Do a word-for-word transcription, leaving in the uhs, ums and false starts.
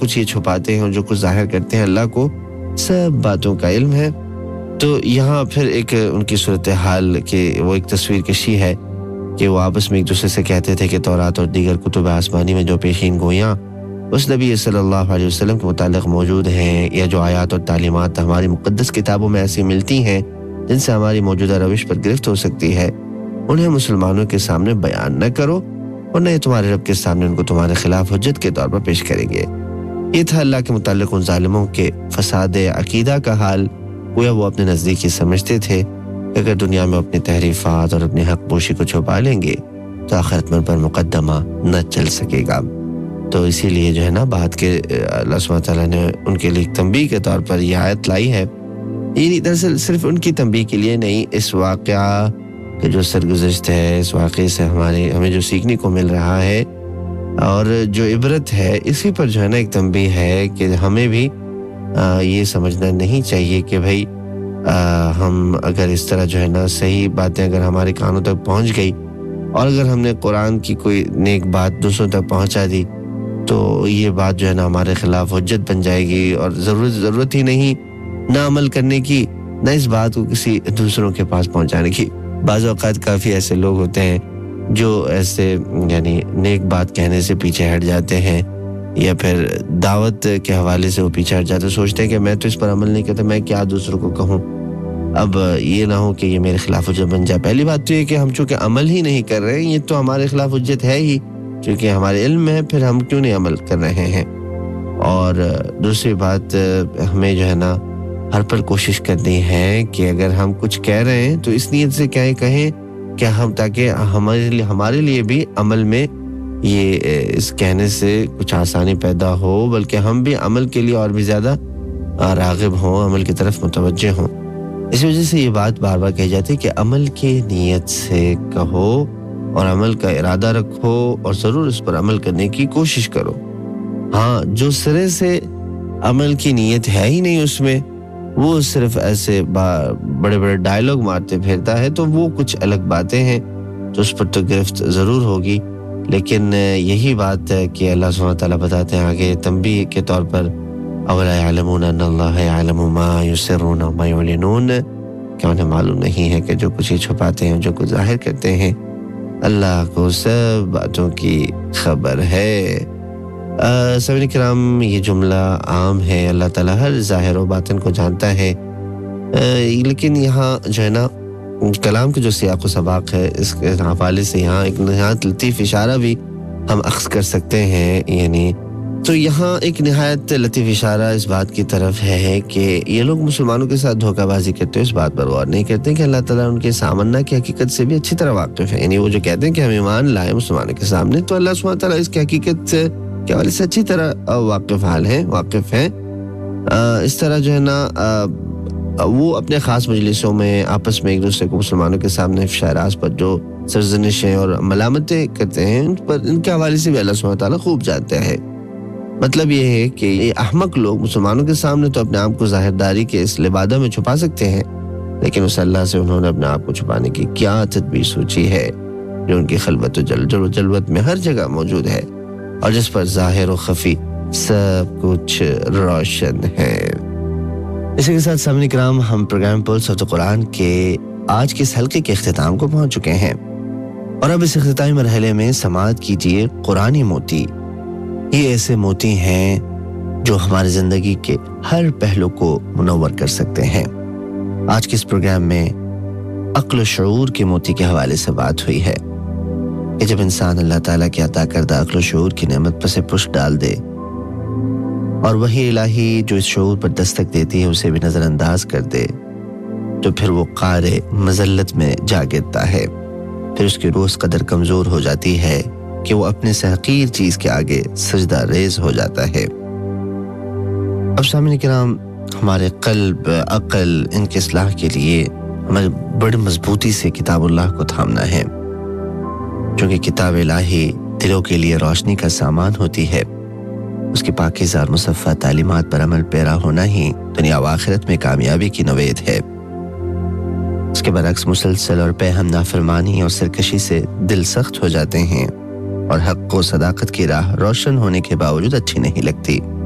کچھ یہ چھپاتے ہیں اور جو کچھ ظاہر کرتے ہیں اللہ کو سب باتوں کا علم ہے۔ تو یہاں پھر ایک ان کی صورتحال کہ وہ ایک تصویر کشی ہے کہ وہ آپس میں ایک دوسرے سے کہتے تھے کہ تورات اور دیگر کتب آسمانی میں جو پیشین گویاں اس نبی صلی اللہ علیہ وسلم کے متعلق موجود ہیں یا جو آیات اور تعلیمات ہماری مقدس کتابوں میں ایسی ملتی ہیں جن سے ہماری موجودہ روش پر گرفت ہو سکتی ہے، انہیں مسلمانوں کے سامنے بیان نہ کرو ورنہ یہ تمہارے رب کے سامنے ان کو تمہارے خلاف حجت کے طور پر پیش کریں گے۔ یہ تھا اللہ کے متعلق ان ظالموں کے فساد عقیدہ کا حال۔ گویا وہ اپنے نزدیک ہی سمجھتے تھے کہ اگر دنیا میں اپنی تحریفات اور اپنی حق پوشی کو چھپا لیں گے تو آخرت میں ان پر مقدمہ نہ چل سکے گا۔ تو اسی لیے جو ہے نا بات کے اللہ سبحانہ تعالیٰ نے ان کے لیے تنبیہ کے طور پر یہ آیت لائی ہے۔ یہ دراصل صرف ان کی تنبیہ کے لیے نہیں، اس واقعہ کے جو سرگزشت ہے، اس واقعے سے ہمارے ہمیں جو سیکھنے کو مل رہا ہے اور جو عبرت ہے، اسی پر جو ہے نا ایک تنبیہ ہے کہ ہمیں بھی آ, یہ سمجھنا نہیں چاہیے کہ بھائی آ, ہم اگر اس طرح جو ہے نا صحیح باتیں اگر ہمارے کانوں تک پہنچ گئی اور اگر ہم نے قرآن کی کوئی نیک بات دوسروں تک پہنچا دی تو یہ بات جو ہے نا ہمارے خلاف حجت بن جائے گی اور ضرورت ضرورت ہی نہیں نہ عمل کرنے کی نہ اس بات کو کسی دوسروں کے پاس پہنچانے کی۔ بعض اوقات کافی ایسے لوگ ہوتے ہیں جو ایسے یعنی نیک بات کہنے سے پیچھے ہٹ جاتے ہیں یا پھر دعوت کے حوالے سے وہ پیچھے ہٹ جاتے ہیں، سوچتے ہیں کہ میں تو اس پر عمل نہیں کرتا، میں کیا دوسروں کو کہوں، اب یہ نہ ہو کہ یہ میرے خلاف حجت بن جائے۔ پہلی بات تو یہ کہ ہم چونکہ عمل ہی نہیں کر رہے ہیں، یہ تو ہمارے خلاف حجت ہے ہی، چونکہ ہمارے علم میں ہے، پھر ہم کیوں نہیں عمل کر رہے ہیں۔ اور دوسری بات ہمیں جو ہے نا ہر پر کوشش کرنی ہے کہ اگر ہم کچھ کہہ رہے ہیں تو اس نیت سے کہیں کہیں کہ ہم تاکہ ہمارے لیے ہمارے لیے بھی عمل میں یہ اس کہنے سے کچھ آسانی پیدا ہو، بلکہ ہم بھی عمل کے لیے اور بھی زیادہ راغب ہوں، عمل کی طرف متوجہ ہوں۔ اس وجہ سے یہ بات بار بار کہی جاتی ہے کہ عمل کی نیت سے کہو اور عمل کا ارادہ رکھو اور ضرور اس پر عمل کرنے کی کوشش کرو۔ ہاں، جو سرے سے عمل کی نیت ہے ہی نہیں اس میں، وہ صرف ایسے بڑے بڑے ڈائیلاگ مارتے پھرتا ہے، تو وہ کچھ الگ باتیں ہیں، تو اس پر تو گرفت ضرور ہوگی۔ لیکن یہی بات ہے کہ اللہ سبحانہ تعالیٰ بتاتے ہیں آگے تنبیہ کے طور پر اولا یعلمون ان اللہ یعلم ما یسرون وما یعلنون، کہ انہیں معلوم نہیں ہے کہ جو کچھ یہ چھپاتے ہیں جو کچھ ظاہر کرتے ہیں اللہ کو سب باتوں کی خبر ہے۔ سامعین کرام، یہ جملہ عام ہے، اللہ تعالیٰ ہر ظاہر و باطن کو جانتا ہے، لیکن یہاں جو ہے نا کلام کے جو سیاق و سباق ہے اس کے حوالے سے یہاں ایک نہایت لطیف اشارہ بھی ہم اخذ کر سکتے ہیں۔ یعنی تو یہاں ایک نہایت لطیف اشارہ اس بات کی طرف ہے کہ یہ لوگ مسلمانوں کے ساتھ دھوکہ بازی کرتے ہیں، اس بات پر غور نہیں کرتے کہ اللہ تعالیٰ ان کے سامنا کی حقیقت سے بھی اچھی طرح واقف ہے۔ یعنی وہ جو کہتے ہیں کہ ہم ایمان لائے مسلمانوں کے سامنے، تو اللہ سبحانہ تعالیٰ اس کی حقیقت سے کے حوالے سے اچھی طرح واقف حال ہیں واقف ہیں۔ اس طرح جو ہے نا وہ اپنے خاص مجلسوں میں آپس میں ایک دوسرے کو مسلمانوں کے سامنے افشاء راز پر جو سرزنشیں اور ملامتیں کرتے ہیں ان پر ان کے حوالے سے بھی اللہ سبحانہ تعالیٰ خوب جانتا ہے۔ مطلب یہ ہے کہ یہ احمق لوگ مسلمانوں کے سامنے تو اپنے آپ کو ظاہرداری کے اس لبادہ میں چھپا سکتے ہیں، لیکن اس اللہ سے انہوں نے اپنے آپ کو چھپانے کی کیا تدبیر سوچی ہے جو ان کی خلوت و جل و جلوت میں ہر جگہ موجود ہے اور جس پر ظاہر و خفی سب کچھ روشن ہے۔ اسی کے ساتھ سامعین کرام، ہم پروگرام پلس آف دی قرآن کے آج کے اس حلقے کے اختتام کو پہنچ چکے ہیں، اور اب اس اختتامی مرحلے میں سماعت کیجیے قرآنی موتی۔ یہ ایسے موتی ہیں جو ہماری زندگی کے ہر پہلو کو منور کر سکتے ہیں۔ آج کے اس پروگرام میں عقل و شعور کے موتی کے حوالے سے بات ہوئی ہے کہ جب انسان اللہ تعالیٰ کی عطا کردہ عقل و شعور کی نعمت پر سے پشت ڈال دے اور وہی الہی جو اس شعور پر دستک دیتی ہے اسے بھی نظر انداز کر دے، تو پھر وہ قعر مذلت میں جا گرتا ہے، پھر اس کی روح اس قدر کمزور ہو جاتی ہے کہ وہ اپنے سے حقیر چیز کے آگے سجدہ ریز ہو جاتا ہے۔ اب سامعین کرام، ہمارے قلب، عقل، ان کی اصلاح کے لیے ہمیں بڑی مضبوطی سے کتاب اللہ کو تھامنا ہے، چونکہ کتاب الہی دلوں کے لیے روشنی کا سامان ہوتی ہے۔ اس کی پاکیزہ اور مصفہ تعلیمات پر عمل پیرا ہونا ہی دنیا و آخرت میں کامیابی کی نوید ہے۔ اس کے برعکس مسلسل اور بے ہم نافرمانی اور سرکشی سے دل سخت ہو جاتے ہیں اور حق و صداقت کی راہ روشن ہونے کے باوجود اچھی نہیں لگتی۔